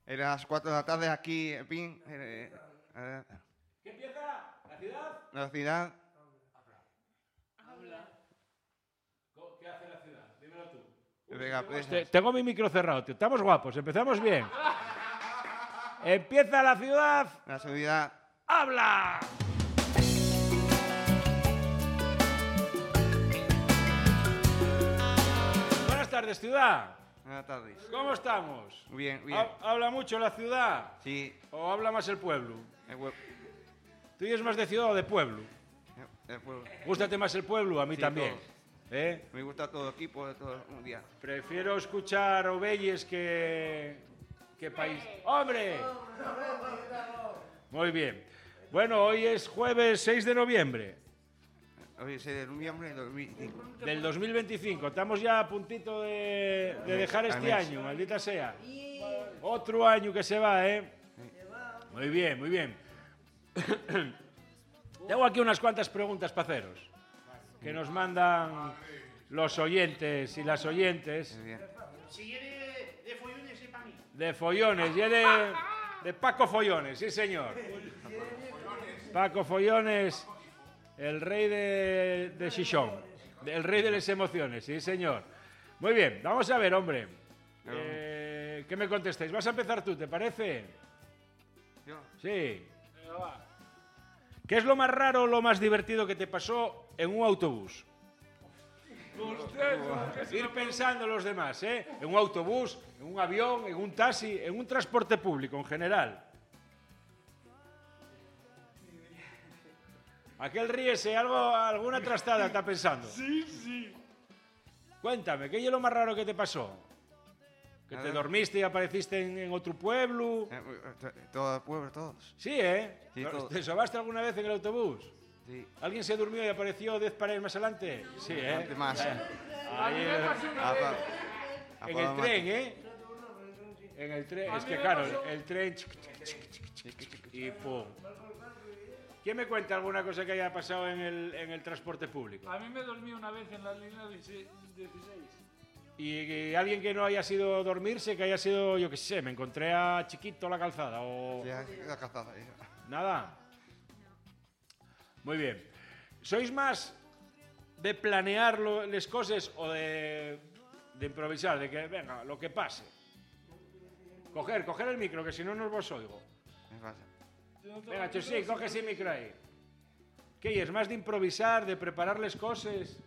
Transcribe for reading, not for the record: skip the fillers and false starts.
Era las 4 de la tarde aquí, en fin. ¿Qué empieza? ¿La ciudad? La ciudad. Habla. ¿Qué hace la ciudad? Dímelo tú. Venga, pues. Tengo mi micro cerrado, tío. Estamos guapos, empezamos bien. Empieza la ciudad. La ciudad. ¡Habla! Buenas tardes, ciudad. Buenas tardes. ¿Cómo estamos? Muy bien, bien. ¿Habla mucho la ciudad? Sí. ¿O habla más el pueblo? El pueblo. ¿Tú eres más de ciudad o de pueblo? El pueblo. ¿Gústate más el pueblo? A mí Sí, también. todo. ¿Eh? Me gusta todo equipo, de todo un día. Prefiero escuchar Ovelles que país. ¡Hombre! Muy bien. Bueno, hoy es jueves 6 de noviembre Hoy es de noviembre de 2005. del 2025. Estamos ya a puntito de dejar este año, maldita sea. Otro año que se va, ¿eh? Muy bien, muy bien. Tengo aquí unas cuantas preguntas para haceros que nos mandan los oyentes y las oyentes. Muy bien. Si de follones y para mí. De follones, y de Paco Follones, sí señor. Paco Follones, el rey de Xixón, el rey de las emociones, sí señor. Muy bien, vamos a ver, hombre. ¿Qué me contestáis? Vas a empezar tú, ¿te parece? Yo. Sí. ¿Qué es lo más raro o lo más divertido que te pasó en un autobús? Ir pensando los demás, ¿eh? En un autobús, en un avión, en un taxi, en un transporte público en general. Aquel ríese, alguna trastada está pensando. Sí. Cuéntame, ¿qué es lo más raro que te pasó? ¿Que A te ver. dormiste y apareciste en otro pueblo? Todo el pueblo, todos. Sí, ¿eh? Sí, todo. ¿Te sobaste alguna vez en el autobús? Sí. ¿Alguien se durmió y apareció 10 paredes más adelante? Sí, ¿eh? Bastante más. Ahí, A en el tren, ¿eh? En el tren, es que claro, el tren... Y pum. ¿Quién me cuenta alguna cosa que haya pasado en el transporte público? A mí me dormí una vez en la línea 16. Y alguien que no haya sido dormirse, que haya sido, yo qué sé, me encontré a Chiquito a la calzada o... Sí, la calzada. Nada. Muy bien. ¿Sois más de planear las cosas o de improvisar? De que, venga, lo que pase. Coger el micro, que si no, no os oigo. Me pasa. Venga, Chusí, coge ese micro ahí. ¿Qué es? ¿Más de improvisar, de preparar las cosas?